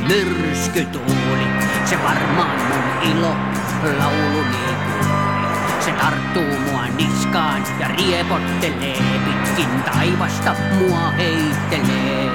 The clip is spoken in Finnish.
myrskytuuli. Se varmaan mun ilo lauluni kuuli. Se tarttuu mua niskaan ja riepottelee pitkin taivasta mua heittelee.